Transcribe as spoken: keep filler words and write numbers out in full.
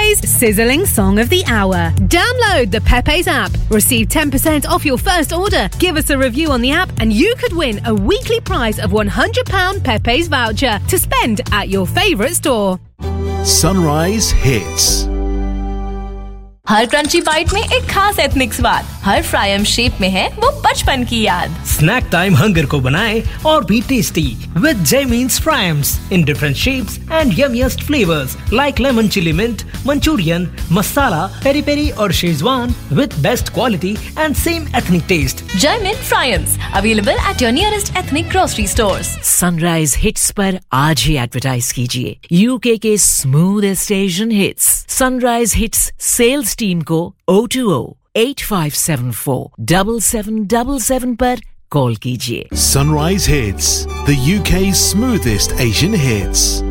Pepe's Sizzling Song of the Hour. Download the Pepe's app. Receive ten percent off your first order. Give us a review on the app and you could win a weekly prize of one hundred pounds Pepe's voucher to spend at your favourite store. Sunrise Hits. Her crunchy bite में एक खास ethnic स्वाद, हर fryum shape में है वो बचपन की याद. स्नैक टाइम हंगर को बनाए और भी tasty with Jaimin's Frames in different shapes and yummiest flavors like lemon chili mint, Manchurian, masala, peri peri और Schezwan with best quality and same ethnic taste. Jaimin Frames available at your nearest ethnic grocery stores. Sunrise Hits पर आज ही advertise कीजिए. UK के smoothest Asian hits. Sunrise Hits sales team को oh two oh eight five seven four seven seven seven seven पर call कीजिए. Sunrise Hits, the U K's smoothest Asian hits.